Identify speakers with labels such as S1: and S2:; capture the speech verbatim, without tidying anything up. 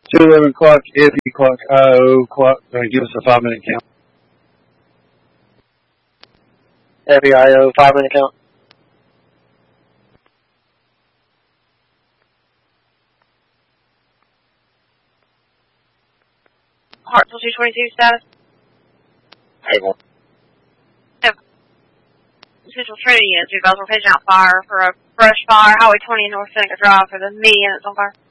S1: two eleven clock, F E clock, I O clock, uh, give us a five minute count.
S2: F E I O, five minute count.
S3: Hartsville two twenty-two status.
S2: Able.
S3: Yep. Central Trinity is advised we're paging out fire for a brush fire, Highway twenty North Seneca Drive for the median that's on fire.